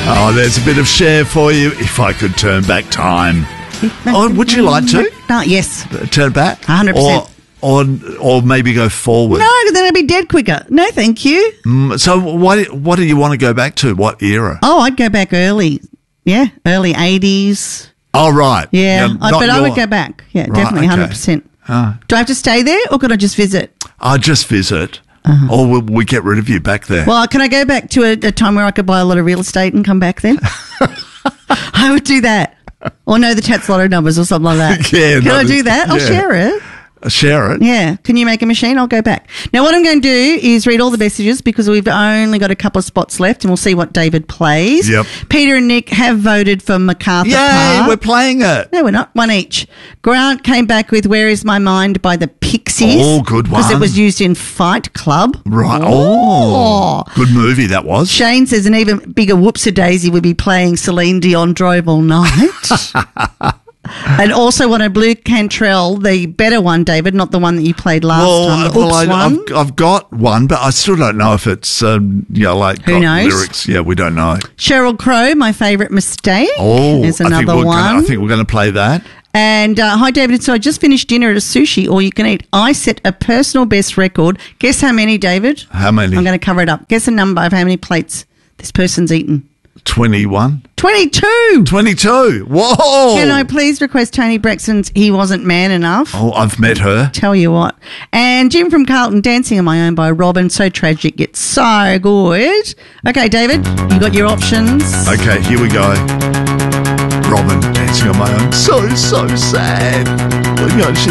Oh, there's a bit of Cher for you. If I could turn back time. Oh, would you like to? Yes. Turn back? 100%. Or maybe go forward. No, then I'd be dead quicker. No, thank you. So what do you want to go back to? What era? Oh, I'd go back early. Yeah, early 80s. Oh, right. Yeah, I would go back. Yeah, Right, definitely, okay. 100%. Ah. Do I have to stay there or can I just visit? I'll just visit. Or will we get rid of you back there? Well, can I go back to a time where I could buy a lot of real estate and come back then? I would do that. Or know the Tats Lotto numbers or something like that. Yeah, Can I do that? I'll share it. Share it? Yeah. Can you make a machine? I'll go back. Now, what I'm going to do is read all the messages because we've only got a couple of spots left and we'll see what David plays. Yep. Peter and Nick have voted for MacArthur Yay, Park. we're playing it. No, we're not. One each. Grant came back with Where Is My Mind by the Pixies. Oh, good one. Because it was used in Fight Club. Right. Oh, good movie that was. Shane says an even bigger whoopsie-daisy would be playing Celine Dion Drove All Night. And also want a Blue Cantrell, the better one, David, not the one that you played last time. The Oops one. I've got one, but I still don't know if it's, like Who knows? lyrics. Yeah, we don't know. Sheryl Crow, My Favourite Mistake. Oh, is another one. I think we're going to play that. And hi, David. So I just finished dinner at a sushi, all you can eat. I set a personal best record. Guess how many, David? How many? I'm going to cover it up. Guess a number of how many plates this person's eaten. 21. 22. 22. Whoa. Can I please request Tony Braxton's He Wasn't Man Enough? Oh, I've met her. Tell you what. And Jim from Carlton, Dancing on My Own by Robin. So tragic, yet so good. Okay, David, you got your options. Okay, here we go. Robin, Dancing on My Own. So sad. Well, she's